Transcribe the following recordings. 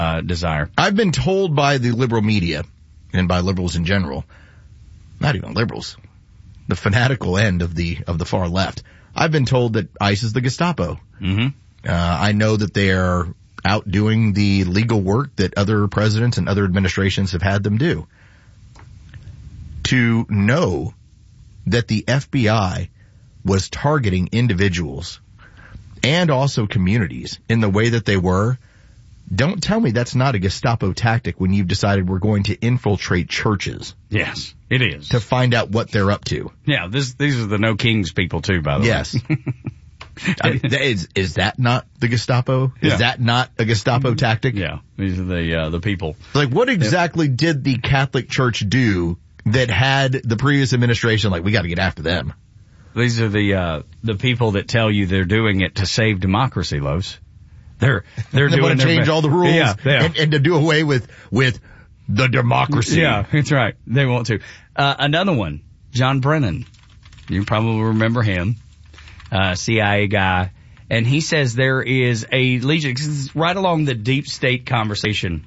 desire. I've been told by the liberal media, and by liberals in general, not even liberals, the fanatical end of the far left, I've been told that ICE is the Gestapo. Mm-hmm. I know that they are out doing the legal work that other presidents and other administrations have had them do. To know that the FBI was targeting individuals and also communities in the way that they were, don't tell me that's not a Gestapo tactic when you've decided we're going to infiltrate churches. Yes, it is. To find out what they're up to. Yeah, these are the No Kings people too, by the way. Yes. Is that not the Gestapo? Is that not a Gestapo tactic? Yeah, these are the people. Like, what exactly did the Catholic Church do that had the previous administration like, we got to get after them? These are the people that tell you they're doing it to save democracy, Lowe's. They're doing want to change all the rules yeah. And to do away with the democracy. Yeah, that's right. They want to. Another one, John Brennan. You probably remember him. CIA guy, and he says there is a legion, right along the deep state conversation.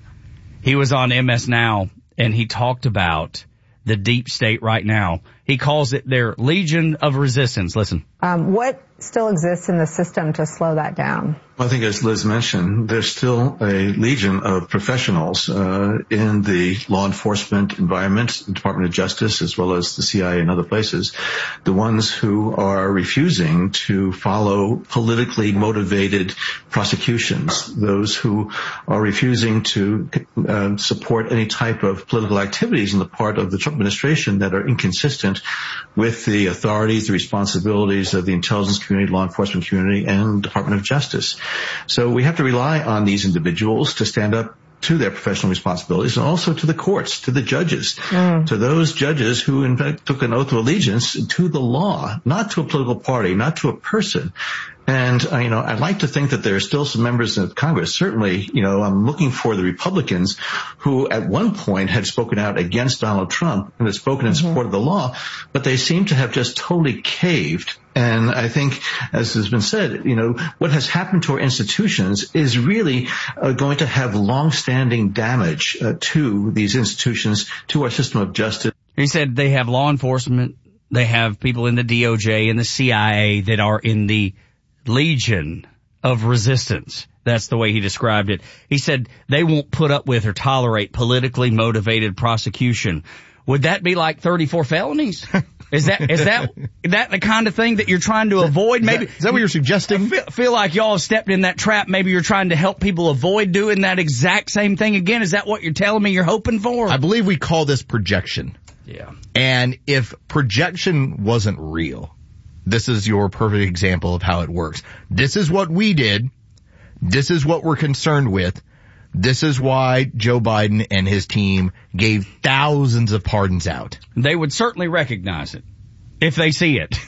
He was on MS Now, and he talked about the deep state right now. He calls it their Legion of Resistance. Listen. What still exists in the system to slow that down? Well, I think as Liz mentioned, there's still a legion of professionals in the law enforcement environment, the Department of Justice, as well as the CIA and other places, the ones who are refusing to follow politically motivated prosecutions, those who are refusing to support any type of political activities on the part of the Trump administration that are inconsistent with the authorities, the responsibilities of the intelligence community, law enforcement community, and Department of Justice. So we have to rely on these individuals to stand up to their professional responsibilities and also to the courts, to the judges, to those judges who in fact took an oath of allegiance to the law, not to a political party, not to a person. And, I'd like to think that there are still some members of Congress. Certainly, I'm looking for the Republicans who at one point had spoken out against Donald Trump and had spoken in support of the law, but they seem to have just totally caved. And I think, as has been said, what has happened to our institutions is really going to have long-standing damage to these institutions, to our system of justice. He said they have law enforcement, they have people in the DOJ and the CIA that are in the Legion of Resistance. That's the way he described it. He said they won't put up with or tolerate politically motivated prosecution. Would that be like 34 felonies? Is that the kind of thing that you're trying to avoid? Maybe is that what you're suggesting? I feel like y'all have stepped in that trap. Maybe you're trying to help people avoid doing that exact same thing again. Is that what you're telling me you're hoping for? I believe we call this projection. Yeah. And if projection wasn't real, this is your perfect example of how it works. This is what we did. This is what we're concerned with. This is why Joe Biden and his team gave thousands of pardons out. They would certainly recognize it if they see it.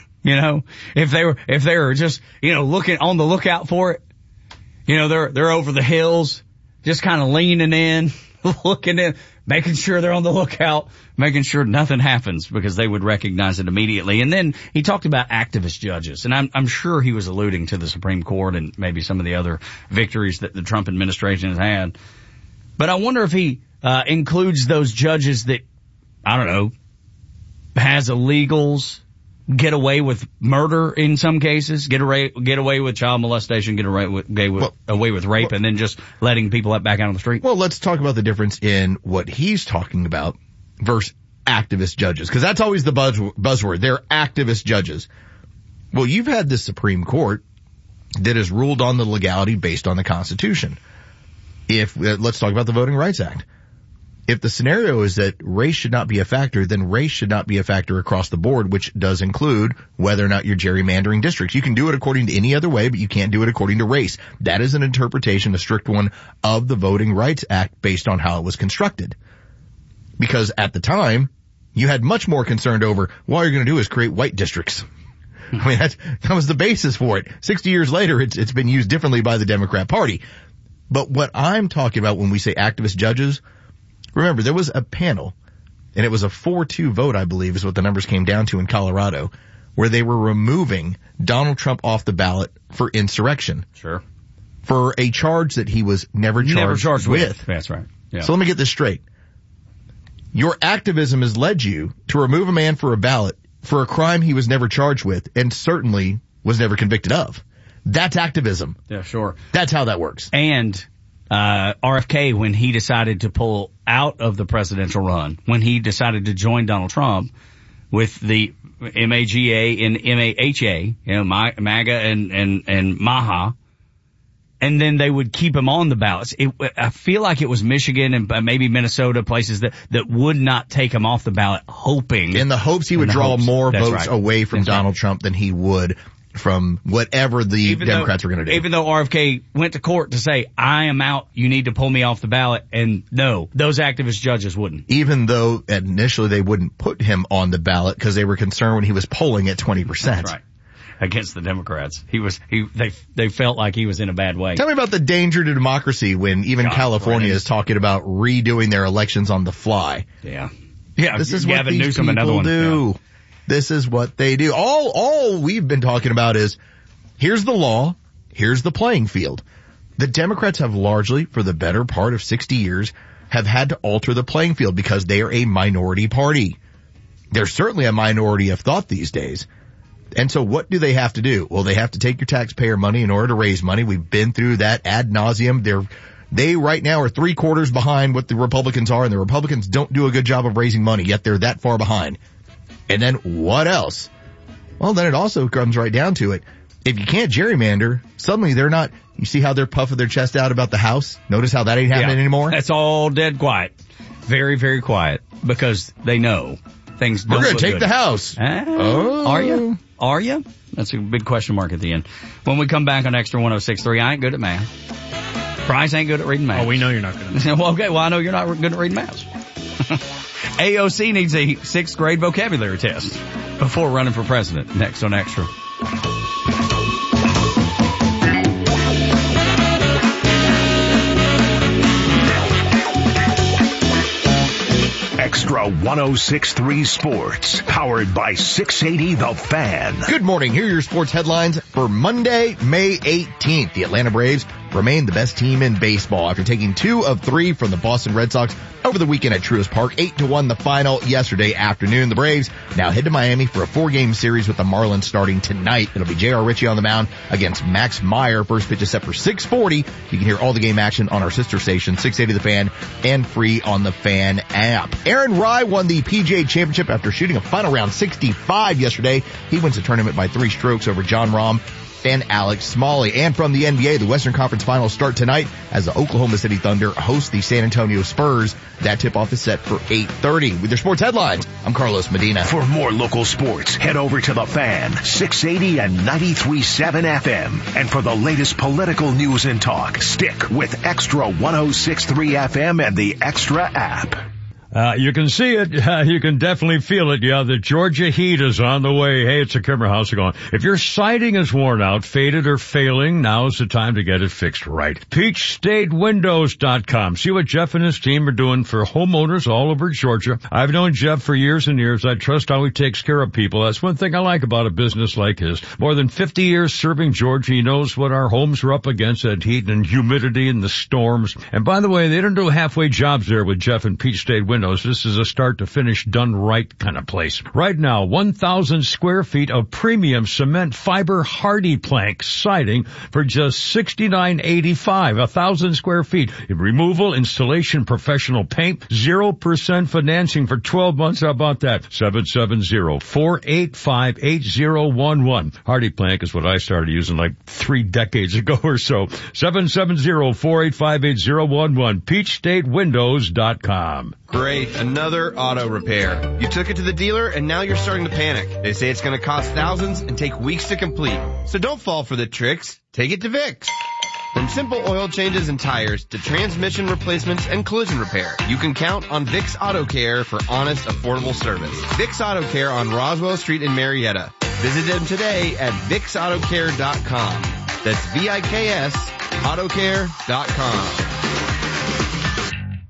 If they were just, looking on the lookout for it. They're over the hills, just kind of leaning in, looking in, making sure they're on the lookout, making sure nothing happens because they would recognize it immediately. And then he talked about activist judges, and I'm sure he was alluding to the Supreme Court and maybe some of the other victories that the Trump administration has had. But I wonder if he includes those judges that, I don't know, has illegals, get away with murder in some cases, get away with child molestation, get away with rape, and then just letting people back out on the street. Well, let's talk about the difference in what he's talking about versus activist judges, because that's always the buzzword. They're activist judges. Well, you've had the Supreme Court that has ruled on the legality based on the Constitution. Let's talk about the Voting Rights Act. If the scenario is that race should not be a factor, then race should not be a factor across the board, which does include whether or not you're gerrymandering districts. You can do it according to any other way, but you can't do it according to race. That is an interpretation, a strict one, of the Voting Rights Act based on how it was constructed. Because at the time, you had much more concerned over, well, all you're going to do is create white districts. I mean, that was the basis for it. 60 years later, it's been used differently by the Democrat Party. But what I'm talking about when we say activist judges, remember, there was a panel, and it was a 4-2 vote, I believe, is what the numbers came down to in Colorado, where they were removing Donald Trump off the ballot for insurrection. Sure. for a charge that he was never charged with. That's right. Yeah. So let me get this straight. Your activism has led you to remove a man for a ballot for a crime he was never charged with and certainly was never convicted of. That's activism. Yeah, sure. That's how that works. And RFK, when he decided to pull out of the presidential run, when he decided to join Donald Trump with the MAGA and MAHA, MAGA and MAHA, and then they would keep him on the ballots. I feel like it was Michigan and maybe Minnesota, places that would not take him off the ballot, hoping. In the hopes he would draw more votes away from Donald Trump than he would from whatever the Democrats were going to do. Even though RFK went to court to say, I am out, you need to pull me off the ballot, and no, those activist judges wouldn't. Even though initially they wouldn't put him on the ballot because they were concerned when he was polling at 20%. That's right. Against the Democrats. They felt like he was in a bad way. Tell me about the danger to democracy when even California is talking about redoing their elections on the fly. Yeah. Yeah. This is what these people do. Yeah. This is what they do. All we've been talking about is here's the law, here's the playing field. The Democrats have largely, for the better part of 60 years, have had to alter the playing field because they are a minority party. They're certainly a minority of thought these days. And so what do they have to do? Well, they have to take your taxpayer money in order to raise money. We've been through that ad nauseum. They right now are 3/4 behind what the Republicans are, and the Republicans don't do a good job of raising money, yet they're that far behind. And then what else? Well, then it also comes right down to it. If you can't gerrymander, suddenly they're not, you see how they're puffing their chest out about the House? Notice how that ain't happening anymore? That's all dead quiet. Very, very quiet, because they know things don't We're going to take good. the House. Are you? Are you? That's a big question mark at the end. When we come back on Extra 106.3, I ain't good at math. Bryce ain't good at reading math. Oh, we know you're not good at math. Well, okay. Well, I know you're not good at reading math. AOC needs a 6th grade vocabulary test before running for president. Next on Extra. Extra 106.3 Sports, powered by 680 The Fan. Good morning. Here are your sports headlines for Monday, May 18th. The Atlanta Braves remain the best team in baseball after taking 2 of 3 from the Boston Red Sox over the weekend at Truist Park. 8-1 the final yesterday afternoon. The Braves now head to Miami for a 4-game series with the Marlins starting tonight. It'll be J.R. Ritchie on the mound against Max Meyer. First pitch is set for 6:40. You can hear all the game action on our sister station, 680 The Fan, and free on the Fan app. Aaron Rai won the PGA Championship after shooting a final round 65 yesterday. He wins the tournament by 3 strokes over John Rahm and Alex Smalley. And from the NBA, the Western Conference Finals start tonight as the Oklahoma City Thunder host the San Antonio Spurs. That tip-off is set for 8:30. With your sports headlines, I'm Carlos Medina. For more local sports, head over to The Fan, 680 and 93.7 FM. And for the latest political news and talk, stick with Extra 106.3 FM and the Extra app. You can see it. You can definitely feel it. Yeah, the Georgia heat is on the way. Hey, it's a Kimmer. How's it going? If your siding is worn out, faded, or failing, now's the time to get it fixed right. PeachStateWindows.com. See what Jeff and his team are doing for homeowners all over Georgia. I've known Jeff for years and years. I trust how he takes care of people. That's one thing I like about a business like his. More than 50 years serving Georgia. He knows what our homes are up against, that heat and humidity and the storms. And by the way, they don't do halfway jobs there with Jeff and Peach State Windows. This is a start to finish, done right kind of place. Right now, 1,000 square feet of premium cement fiber hardy plank siding for just $69.85. 1,000 square feet. Removal, installation, professional paint, 0% financing for 12 months. How about that? 770-485-8011. Hardy plank is what I started using like 3 decades ago or so. 770-485-8011. PeachStateWindows.com. Great, another auto repair. You took it to the dealer and now you're starting to panic. They say it's going to cost thousands and take weeks to complete. So don't fall for the tricks. Take it to Vicks. From simple oil changes and tires to transmission replacements and collision repair, you can count on Vicks Auto Care for honest, affordable service. Vicks Auto Care on Roswell Street in Marietta. Visit them today at VicksAutoCare.com. That's VIKS Autocare.com.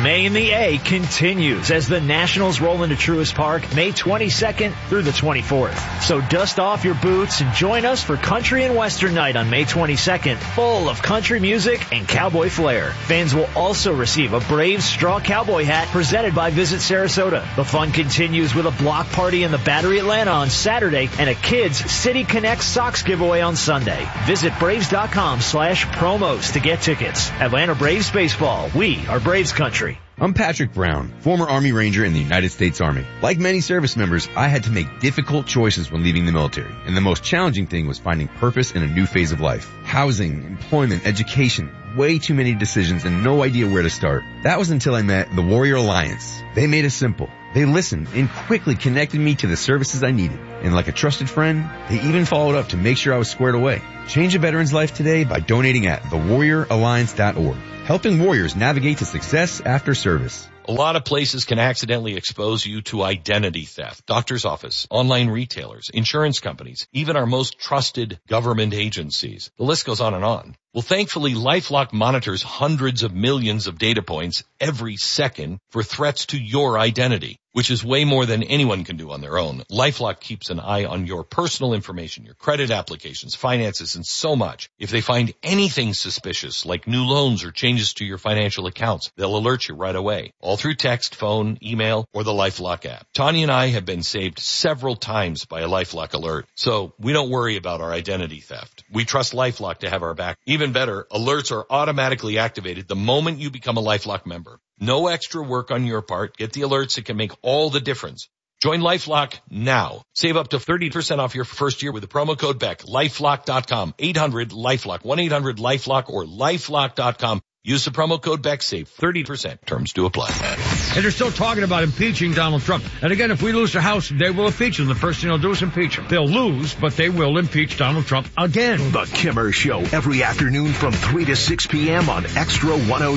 May in the A continues as the Nationals roll into Truist Park May 22nd through the 24th. So dust off your boots and join us for Country and Western Night on May 22nd, full of country music and cowboy flair. Fans will also receive a Braves straw cowboy hat presented by Visit Sarasota. The fun continues with a block party in the Battery Atlanta on Saturday and a Kids City Connect socks giveaway on Sunday. Visit Braves.com/promos to get tickets. Atlanta Braves baseball. We are Braves country. I'm Patrick Brown, former Army Ranger in the United States Army. Like many service members, I had to make difficult choices when leaving the military, and the most challenging thing was finding purpose in a new phase of life. Housing, employment, education, way too many decisions and no idea where to start. That was until I met the Warrior Alliance. They made it simple. They listened and quickly connected me to the services I needed. And like a trusted friend, they even followed up to make sure I was squared away. Change a veteran's life today by donating at thewarrioralliance.org. Helping warriors navigate to success after service. A lot of places can accidentally expose you to identity theft. Doctor's office, online retailers, insurance companies, even our most trusted government agencies. The list goes on and on. Well, thankfully, LifeLock monitors hundreds of millions of data points every second for threats to your identity, which is way more than anyone can do on their own. LifeLock keeps an eye on your personal information, your credit applications, finances, and so much. If they find anything suspicious, like new loans or changes to your financial accounts, they'll alert you right away, all through text, phone, email, or the LifeLock app. Tanya and I have been saved several times by a LifeLock alert, so we don't worry about our identity theft. We trust LifeLock to have our back. Even better, alerts are automatically activated the moment you become a LifeLock member. No extra work on your part. Get the alerts. It can make all the difference. Join LifeLock now. Save up to 30% off your first year with the promo code BECK. LifeLock.com. 800-LifeLock. 1-800-LifeLock or LifeLock.com. Use the promo code BECK. Save 30%. Terms do apply. And they're still talking about impeaching Donald Trump. And again, if we lose the House, they will impeach him. The first thing they'll do is impeach him. They'll lose, but they will impeach Donald Trump again. The Kimmer Show, every afternoon from 3 to 6 p.m. on Extra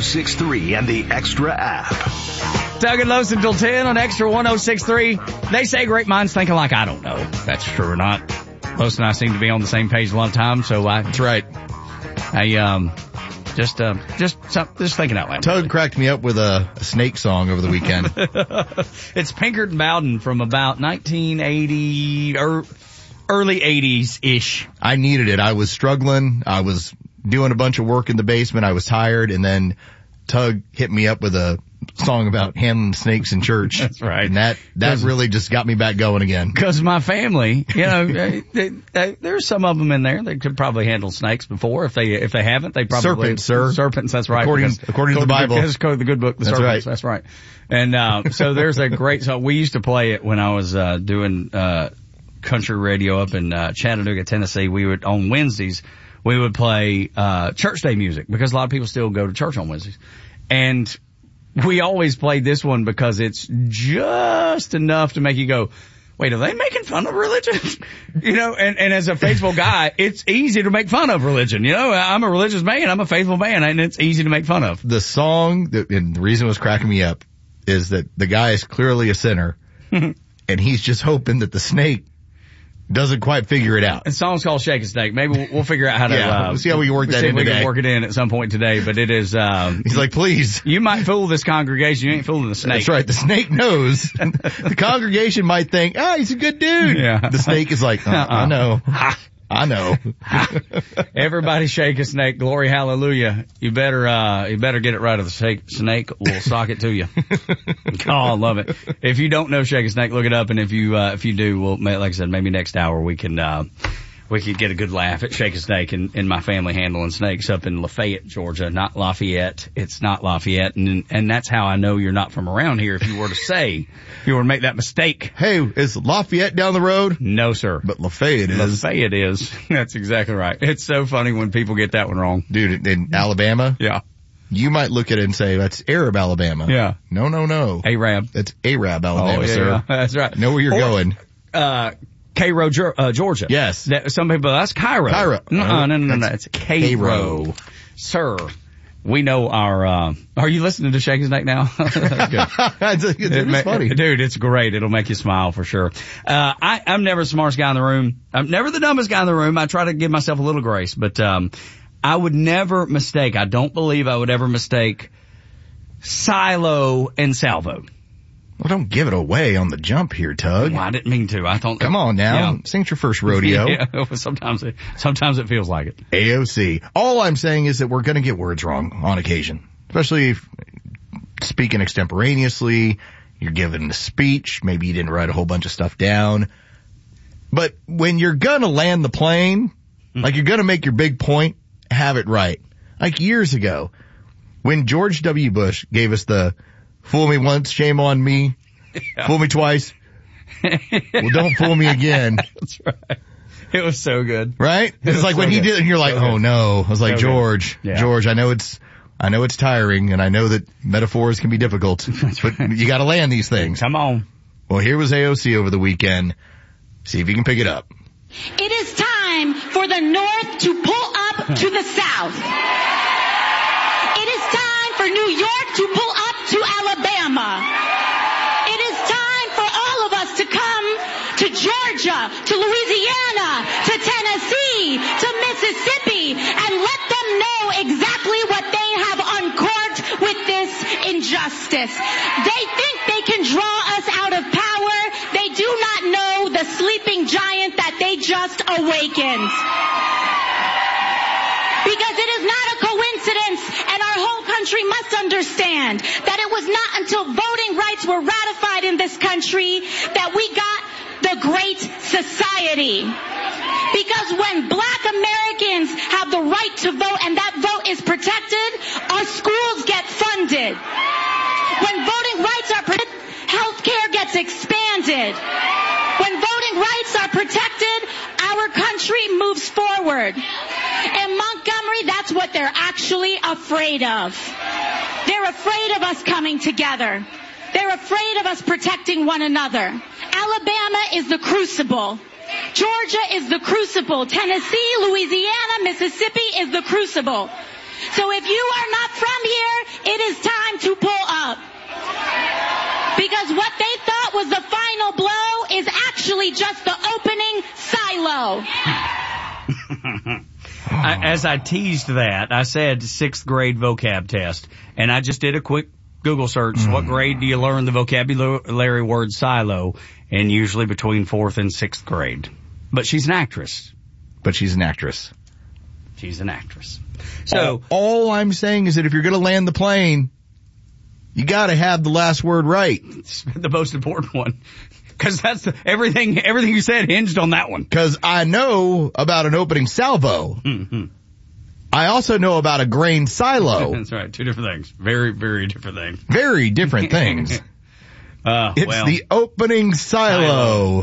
106.3 and the Extra app. Doug and Los until 10 on Extra 106.3. They say great minds think alike. I don't know if that's true or not. Los and I seem to be on the same page a lot of times, so that's right. Just thinking out loud. Tug cracked me up with a snake song over the weekend. It's Pinkard and Bowden from about 1980 or early 80s-ish. I needed it. I was struggling. I was doing a bunch of work in the basement. I was tired, and then Tug hit me up with a song about handling snakes in church. That's right. And that really just got me back going again. Because my family, there's some of them in there that could probably handle snakes before. If they haven't, they probably serpents, sir. Serpents, that's right. According to the Bible, the good book, the that's serpents. right. That's right. And so there's a great song. We used to play it when I was doing country radio up in Chattanooga, Tennessee. We would on Wednesdays we would play church day music because a lot of people still go to church on Wednesdays, and we always played this one because it's just enough to make you go, wait, are they making fun of religion? And as a faithful guy, it's easy to make fun of religion. I'm a religious man. I'm a faithful man, and it's easy to make fun of. The song, and the reason it was cracking me up is that the guy is clearly a sinner, and he's just hoping that the snake doesn't quite figure it out. The song's called Shake a Snake. Maybe we'll figure out how to, we'll see how we can work that in today. We can work it in at some point today, but it is, he's like, please. You might fool this congregation. You ain't fooling the snake. That's right. The snake knows. The congregation might think, he's a good dude. Yeah. The snake is like, I know. I know. Everybody shake a snake. Glory, hallelujah. You better get it right, or the snake will sock it to you. Oh, I love it. If you don't know shake a snake, look it up. And if you do, well, like I said, maybe next hour we can get a good laugh at Shake a Snake and my family handling snakes up in Lafayette, Georgia, not Lafayette. It's not Lafayette. And that's how I know you're not from around here. If you were to make that mistake. Hey, is Lafayette down the road? No, sir. But Lafayette is. Lafayette is. That's exactly right. It's so funny when people get that one wrong. Dude, in Alabama? Yeah. You might look at it and say, that's Arab Alabama. Yeah. No. Arab. That's Arab Alabama, sir. Yeah. That's right. Know where you're going. Cairo, Georgia. Yes. Some people, that's Cairo. No. It's Cairo. Sir, we know our, are you listening to Shake a Snake now? It's funny. Dude, it's great. It'll make you smile for sure. I'm never the smartest guy in the room. I'm never the dumbest guy in the room. I try to give myself a little grace, but, I would never mistake. I don't believe I would ever mistake silo, and salvo. Well, don't give it away on the jump here, Tug. Well, I didn't mean to. I thought. Come on now. Yeah. This ain't your first rodeo. Yeah, sometimes it feels like it. AOC. All I'm saying is that we're going to get words wrong on occasion, especially if speaking extemporaneously. You're giving a speech. Maybe you didn't write a whole bunch of stuff down. But when you're going to land the plane, like you're going to make your big point, have it right. Like years ago, when George W. Bush gave us the fool me once, shame on me, fool me twice, well, don't fool me again. That's right. It was so good. Right? It's like when he did it and you're like, oh no. I was like, George, I know it's tiring and I know that metaphors can be difficult, but you got to land these things. Come on. Well, here was AOC over the weekend. See if you can pick it up. It is time for the North to pull up to the South. It is time for New York to pull up to Alabama. It is time for all of us to come to Georgia, to Louisiana, to Tennessee, to Mississippi, and let them know exactly what they have uncorked with this injustice. They think they can draw us out of power. They do not know the sleeping giant that they just awakened. Because it is not a coincidence, and our whole country must understand that it was not until voting rights were ratified in this country that we got the Great Society. Because when black Americans have the right to vote and that vote is protected, our schools get funded. When voting rights are protected, health care gets expanded. When voting rights are protected, our country moves forward. In Montgomery, that's what they're actually afraid of. They're afraid of us coming together. They're afraid of us protecting one another. Alabama is the crucible. Georgia is the crucible. Tennessee, Louisiana, Mississippi is the crucible. So if you are not from here, it is time to pull up. Because what they thought was the final blow is actually just the opening silo. As I teased that, I said 6th grade vocab test, and I just did a quick Google search. What grade do you learn the vocabulary word silo? And usually between 4th and 6th grade. But she's an actress. She's an actress. So all I'm saying is that if you're going to land the plane, you got to have the last word right. It's the most important one. Because that's everything you said hinged on that one. Because I know about an opening salvo. Mm-hmm. I also know about a grain silo. That's right. 2 different things. Very, very different things. Very different things. It's the opening silo.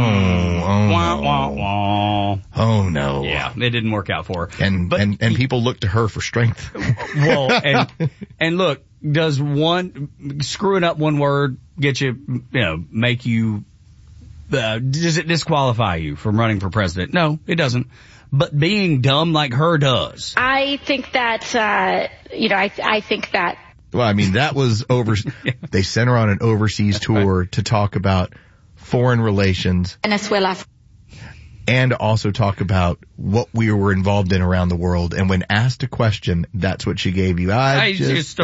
Oh no. Yeah, it didn't work out for her. And people look to her for strength. Well, and look, does screwing up one word get you, make you, does it disqualify you from running for president? No, it doesn't. But being dumb like her does. I think that, I think that. Well, I mean, that was they sent her on an overseas tour to talk about foreign relations. Venezuela. And also talk about what we were involved in around the world. And when asked a question, that's what she gave you. I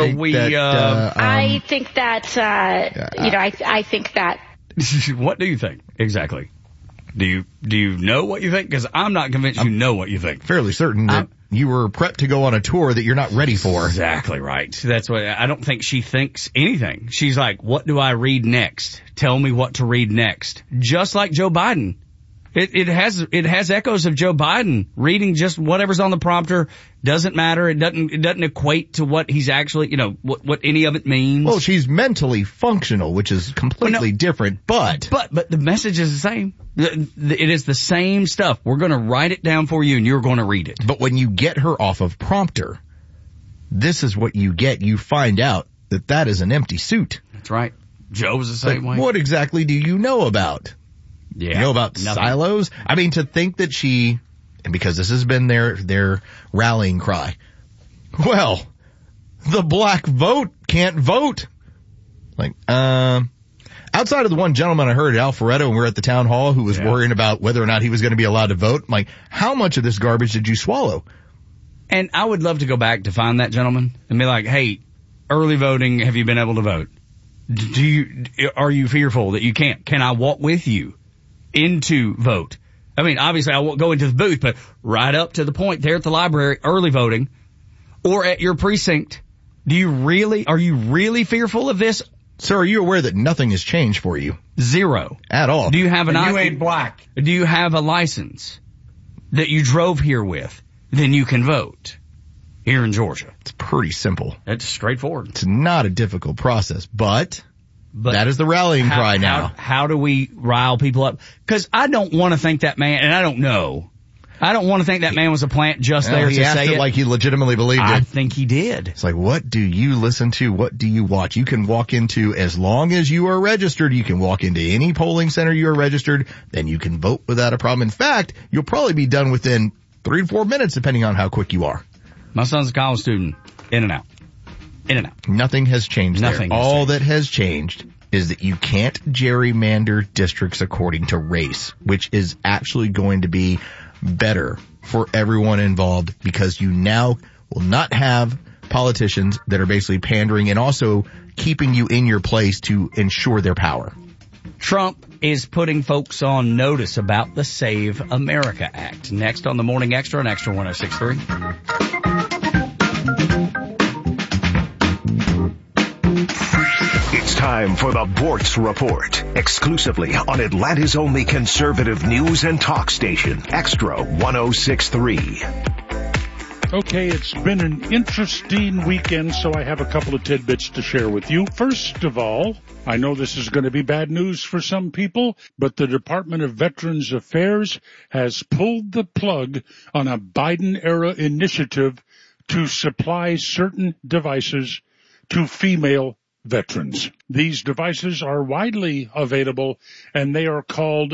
think that. What do you think exactly? Do you know what you think? Because I'm not convinced you know what you think. Fairly certain that you were prepped to go on a tour that you're not ready for. Exactly right. That's what I don't think she thinks anything. She's like, what do I read next? Tell me what to read next. Just like Joe Biden. It has echoes of Joe Biden reading just whatever's on the prompter. Doesn't matter. It doesn't equate to what he's actually, what any of it means. Well, she's mentally functional, which is completely different, but the message is the same. It is the same stuff. We're going to write it down for you and you're going to read it. But when you get her off of prompter, this is what you get. You find out that is an empty suit. That's right. Joe was the same way. What exactly do you know about? Yeah. You know about silos? I mean, to think that and because this has been their rallying cry, well, the black vote can't vote. Like, outside of the one gentleman I heard at Alpharetta when we were at the town hall who was worrying about whether or not he was going to be allowed to vote, I'm like, how much of this garbage did you swallow? And I would love to go back to find that gentleman and be like, hey, early voting have you been able to vote? Are you fearful that you can't? Can I walk with you into vote? I mean, obviously I won't go into the booth, but right up to the point there at the library, early voting, or at your precinct. Are you really fearful of this? Sir, are you aware that nothing has changed for you? Zero. At all. Do you have you ain't black. Do you have a license that you drove here with? Then you can vote here in Georgia. It's pretty simple. It's straightforward. It's not a difficult process, but that is the rallying cry now. How do we rile people up? Because I don't want to think that man, and I don't know. I don't want to think that man was a plant just there to say it. He asked it like he legitimately believed it. I think he did. It's like, what do you listen to? What do you watch? You can walk into, as long as you are registered, you can walk into any polling center you are registered, then you can vote without a problem. In fact, you'll probably be done within 3 to 4 minutes, depending on how quick you are. My son's a college student. In and out. In and out. Nothing has changed Nothing there. has All changed. that has changed is that you can't gerrymander districts according to race, which is actually going to be better for everyone involved, because you now will not have politicians that are basically pandering and also keeping you in your place to ensure their power. Trump is putting folks on notice about the Save America Act. Next on the Morning Extra on Extra 106.3. It's time for the Bortz Report, exclusively on Atlanta's only conservative news and talk station, Extra 106.3. Okay, it's been an interesting weekend, so I have a couple of tidbits to share with you. First of all, I know this is going to be bad news for some people, but the Department of Veterans Affairs has pulled the plug on a Biden-era initiative to supply certain devices to female veterans. These devices are widely available, and they are called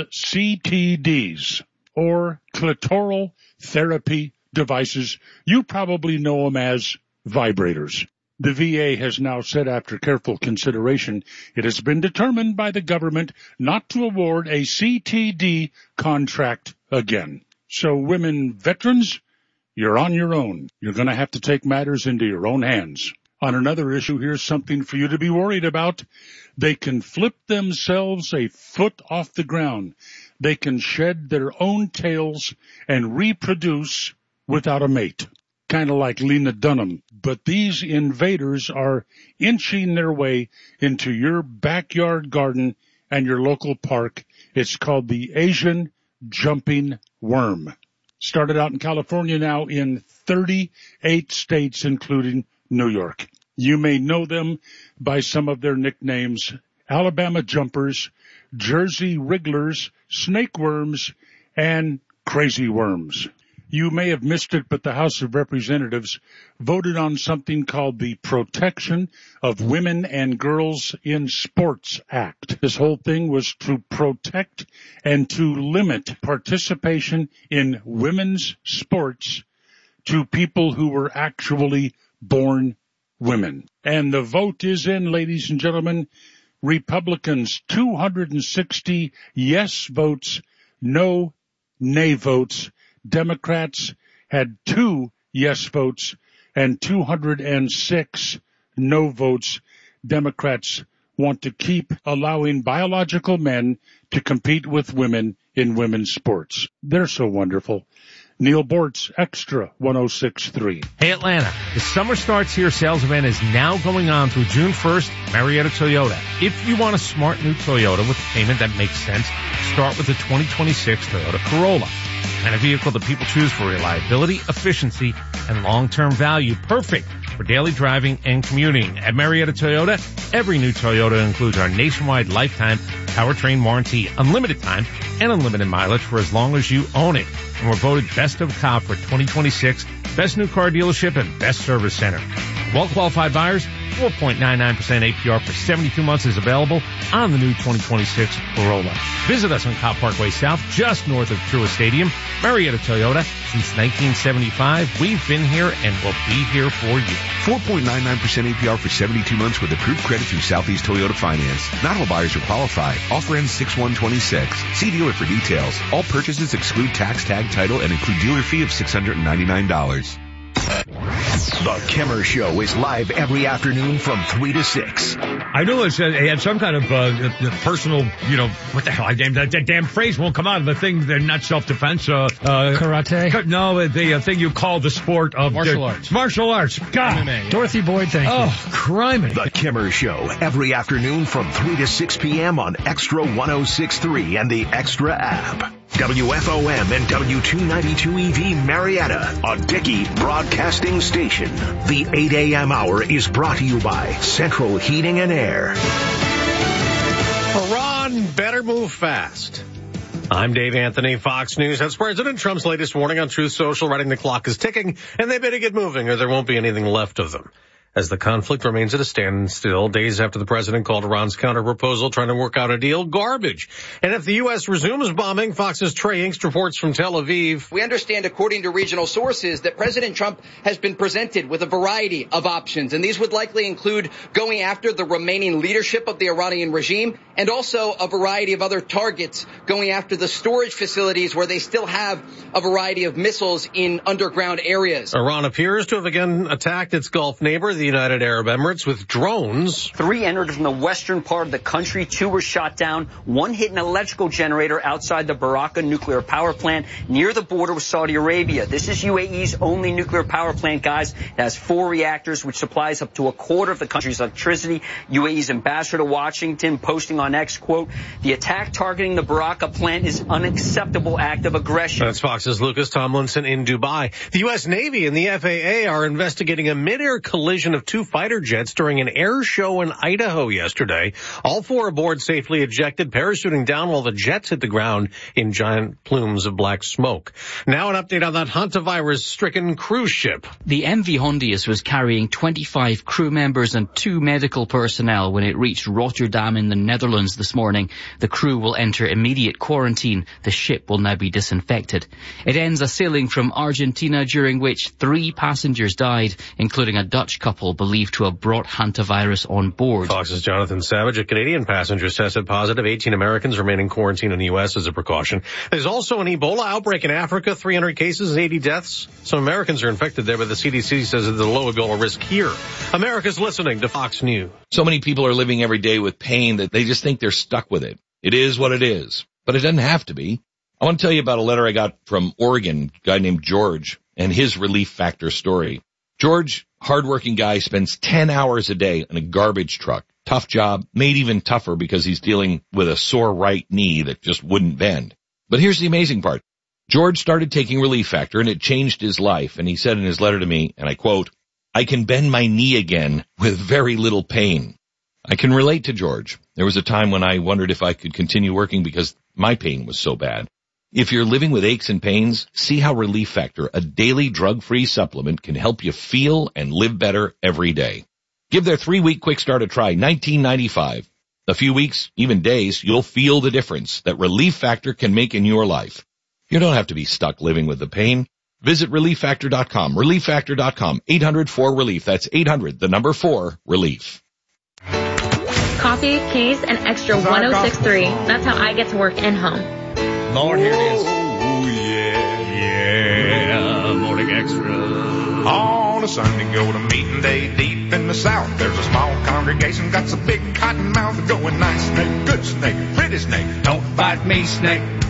CTDs, or clitoral therapy devices. You probably know them as vibrators. The VA has now said, after careful consideration, it has been determined by the government not to award a CTD contract again. So women veterans, you're on your own. You're going to have to take matters into your own hands. On another issue, here's something for you to be worried about. They can flip themselves a foot off the ground. They can shed their own tails and reproduce without a mate, kind of like Lena Dunham. But these invaders are inching their way into your backyard garden and your local park. It's called the Asian jumping worm. Started out in California, now in 38 states, including New York. You may know them by some of their nicknames: Alabama jumpers, Jersey wrigglers, snake worms, and crazy worms. You may have missed it, but the House of Representatives voted on something called the Protection of Women and Girls in Sports Act. This whole thing was to protect and to limit participation in women's sports to people who were actually born women. And the vote is in, ladies and gentlemen. Republicans, 260 yes votes, no nay votes. Democrats had 2 yes votes and 206 no votes. Democrats want to keep allowing biological men to compete with women in women's sports. They're so wonderful. Neil Bortz, Extra 106.3. Hey Atlanta, the Summer Starts Here sales event is now going on through June 1st at Marietta Toyota. If you want a smart new Toyota with a payment that makes sense, start with the 2026 Toyota Corolla. And a vehicle that people choose for reliability, efficiency, and long-term value. Perfect for daily driving and commuting. At Marietta Toyota, every new Toyota includes our nationwide lifetime powertrain warranty, unlimited time, and unlimited mileage for as long as you own it. And we're voted Best of Cobb for 2026, Best New Car Dealership, and Best Service Center. Well-qualified buyers, 4.99% APR for 72 months is available on the new 2026 Corolla. Visit us on Cobb Parkway South, just north of Truist Stadium. Marietta Toyota, since 1975. We've been here and will be here for you. 4.99% APR for 72 months with approved credit through Southeast Toyota Finance. Not all buyers are qualified. Offer ends 6/1/26. See dealer for details. All purchases exclude tax, tag, title, and include dealer fee of $699. The Kimmer Show is live every afternoon from 3 to 6. I knew he had some kind of personal, what the hell? That damn phrase won't come out of the thing. They're not self-defense. Karate? No, the thing you call the sport of martial arts. Martial arts. God. MMA. Dorothy Boyd, thank you. Oh, criminy. The Kimmer Show every afternoon from 3 to 6 p.m. on Extra 106.3 and the Extra app. WFOM and W292EV Marietta, a Dickey Broadcasting Station. The 8 a.m. hour is brought to you by Central Heating and Air. Iran better move fast. I'm Dave Anthony, Fox News. That's President Trump's latest warning on Truth Social, writing the clock is ticking, and they better get moving or there won't be anything left of them. As the conflict remains at a standstill days after the president called Iran's counterproposal trying to work out a deal garbage. And if the U.S. resumes bombing, Fox's Trey Inkst reports from Tel Aviv. We understand, according to regional sources, that President Trump has been presented with a variety of options, and these would likely include going after the remaining leadership of the Iranian regime and also a variety of other targets, going after the storage facilities where they still have a variety of missiles in underground areas. Iran appears to have again attacked its Gulf neighbor, the United Arab Emirates, with drones. 3 entered from the western part of the country. 2 were shot down. 1 hit an electrical generator outside the Barakah nuclear power plant near the border with Saudi Arabia. This is UAE's only nuclear power plant, guys. It has 4 reactors, which supplies up to a quarter of the country's electricity. UAE's ambassador to Washington posting on X, quote, "The attack targeting the Barakah plant is unacceptable act of aggression." That's Fox's Lucas Tomlinson in Dubai. The U.S. Navy and the FAA are investigating a mid-air collision of 2 fighter jets during an air show in Idaho yesterday. All 4 aboard safely ejected, parachuting down while the jets hit the ground in giant plumes of black smoke. Now an update on that hantavirus-stricken cruise ship. The MV Hondius was carrying 25 crew members and 2 medical personnel when it reached Rotterdam in the Netherlands this morning. The crew will enter immediate quarantine. The ship will now be disinfected. It ends a sailing from Argentina during which 3 passengers died, including a Dutch couple believed to have brought hantavirus on board. Fox's Jonathan Savage. A Canadian passenger tested positive. 18 Americans remain in quarantine in the U.S. as a precaution. There's also an Ebola outbreak in Africa, 300 cases and 80 deaths. Some Americans are infected there, but the CDC says there's a low Ebola risk here. America's listening to Fox News. So many people are living every day with pain that they just think they're stuck with it. It is what it is, but it doesn't have to be. I want to tell you about a letter I got from Oregon, a guy named George, and his Relief Factor story. George, hardworking guy, spends 10 hours a day in a garbage truck. Tough job, made even tougher because he's dealing with a sore right knee that just wouldn't bend. But here's the amazing part. George started taking Relief Factor and it changed his life. And he said in his letter to me, and I quote, "I can bend my knee again with very little pain." I can relate to George. There was a time when I wondered if I could continue working because my pain was so bad. If you're living with aches and pains, see how Relief Factor, a daily drug-free supplement, can help you feel and live better every day. Give their 3-week quick start a try, $19.95. A few weeks, even days, you'll feel the difference that Relief Factor can make in your life. You don't have to be stuck living with the pain. Visit ReliefFactor.com, ReliefFactor.com, 800-4-RELIEF. That's 800-4-RELIEF. Coffee, keys, and extra 106.3. That's how I get to work and home. Lord, here it is. Oh, yeah, morning extra. On a Sunday, go to meeting day deep in the South. There's a small congregation, got some big cotton mouth, going nice snake, good snake, pretty snake. Don't bite me, snake.